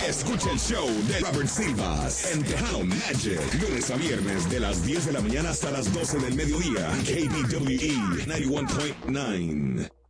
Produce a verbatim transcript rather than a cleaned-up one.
Escucha el show de Robert Silvas en Tejano Magic. Lunes a viernes de las diez de la mañana hasta las doce del mediodía. K B W E noventa y uno punto nueve.